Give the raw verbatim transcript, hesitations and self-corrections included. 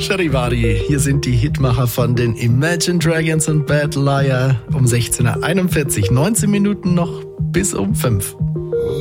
Charivari, hier sind die Hitmacher von den Imagine Dragons und Bad Liar um sechzehn Uhr einundvierzig, neunzehn Minuten noch bis um fünf.